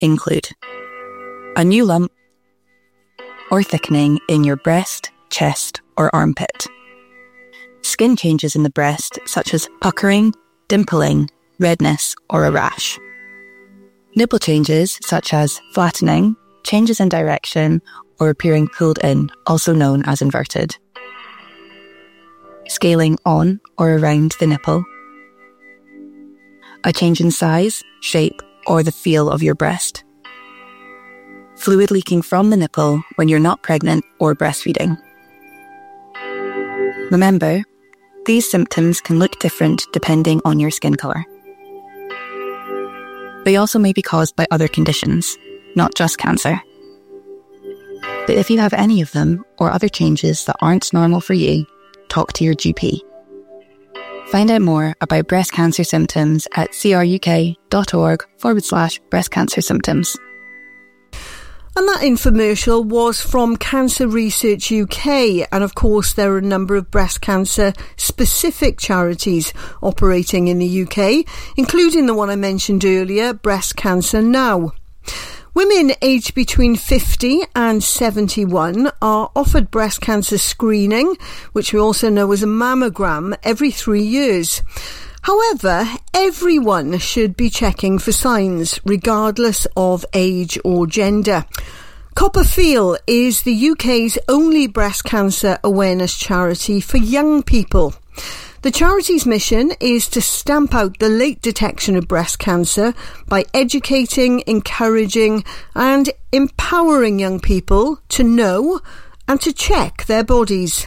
include a new lump or thickening in your breast, chest, or armpit. Skin changes in the breast, such as puckering, dimpling, redness, or a rash. Nipple changes, such as flattening, changes in direction, or appearing pulled in, also known as inverted. Scaling on or around the nipple. A change in size, shape, or the feel of your breast. Fluid leaking from the nipple when you're not pregnant or breastfeeding. Remember, these symptoms can look different depending on your skin colour. They also may be caused by other conditions, not just cancer. But if you have any of them or other changes that aren't normal for you, talk to your GP. Find out more about breast cancer symptoms at cruk.org/breast cancer symptoms. And that infomercial was from Cancer Research UK, and of course there are a number of breast cancer specific charities operating in the UK, including the one I mentioned earlier, Breast Cancer Now. Women aged between 50 and 71 are offered breast cancer screening, which we also know as a mammogram, every 3 years. However, everyone should be checking for signs, regardless of age or gender. Copperfield is the UK's only breast cancer awareness charity for young people. The charity's mission is to stamp out the late detection of breast cancer by educating, encouraging and empowering young people to know and to check their bodies.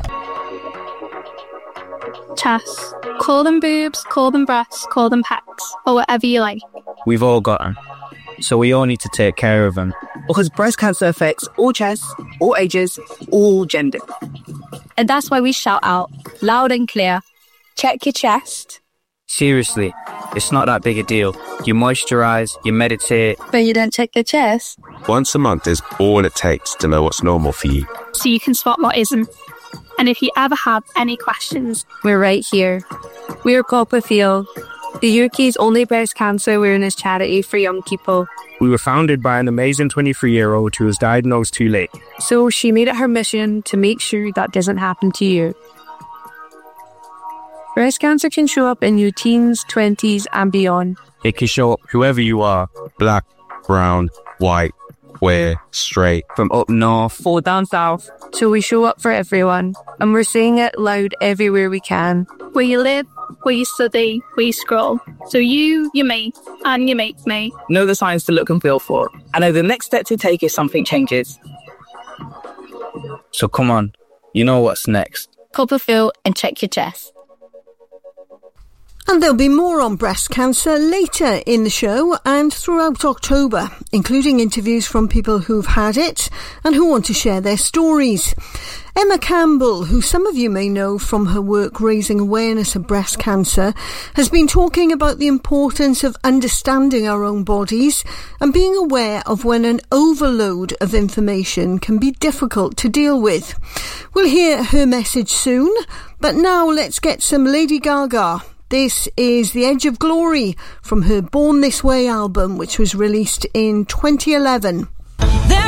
Chess. Call them boobs, call them breasts, call them pecs, or whatever you like. We've all got them, so we all need to take care of them. Because breast cancer affects all chests, all ages, all genders. And that's why we shout out, loud and clear, check your chest. Seriously, it's not that big a deal. You moisturise, you meditate. But you don't check your chest. Once a month is all it takes to know what's normal for you. So you can spot what isn't. And if you ever have any questions, we're right here. We're Copperfield, the UK's only breast cancer awareness charity for young people. We were founded by an amazing 23-year-old who was diagnosed too late. So she made it her mission to make sure that doesn't happen to you. Breast cancer can show up in your teens, 20s and beyond. It can show up whoever you are. Black, brown, white, queer, straight. From up north or down south. So we show up for everyone. And we're saying it loud everywhere we can. Where you live, where you study, where you scroll. So you me, and you make me. Know the signs to look and feel for. And know the next step to take if something changes. So come on, you know what's next. Copperfield and check your chest. And there'll be more on breast cancer later in the show and throughout October, including interviews from people who've had it and who want to share their stories. Emma Campbell, who some of you may know from her work raising awareness of breast cancer, has been talking about the importance of understanding our own bodies and being aware of when an overload of information can be difficult to deal with. We'll hear her message soon, but now let's get some Lady Gaga. This is The Edge of Glory from her Born This Way album, which was released in 2011.